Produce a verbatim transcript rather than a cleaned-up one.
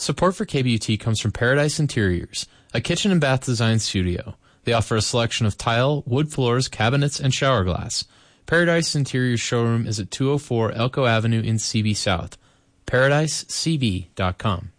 Support for K B U T comes from Paradise Interiors, a kitchen and bath design studio. They offer a selection of tile, wood floors, cabinets, and shower glass. Paradise Interiors showroom is at two oh four Elko Avenue in C B South. paradise c b dot com.